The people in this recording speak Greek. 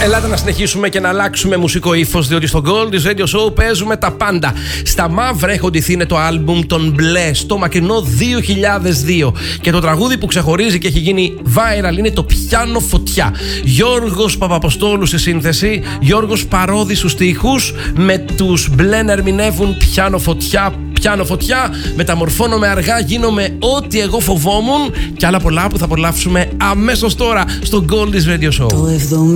Ελάτε να συνεχίσουμε και να αλλάξουμε μουσικό ύφος, διότι στο Gold's Radio Show παίζουμε τα πάντα. Στα μαύρα έχω ντυθεί είναι το άλμπουμ των Μπλε, στο μακρινό 2002. Και το τραγούδι που ξεχωρίζει και έχει γίνει viral είναι το Πιάνω Φωτιά. Γιώργος Παπαποστόλου στη σύνθεση, Γιώργος Παρόδης στους στίχους, με τους Μπλε να ερμηνεύουν Πιάνω Φωτιά. Πιάνω φωτιά, μεταμορφώνομαι αργά, γίνομαι ό,τι εγώ φοβόμουν και άλλα πολλά που θα απολαύσουμε αμέσως τώρα στο Gold's Radio Show.